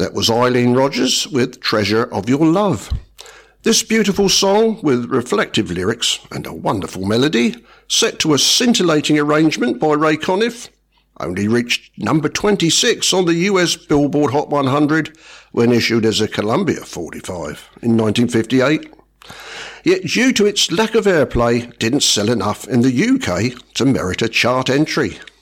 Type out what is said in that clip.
That was Eileen Rogers with Treasure of Your Love. This beautiful song, with reflective lyrics and a wonderful melody, set to a scintillating arrangement by Ray Conniff, only reached number 26 on the US Billboard Hot 100 when issued as a Columbia 45 in 1958. Yet due to its lack of airplay, didn't sell enough in the UK to merit a chart entry.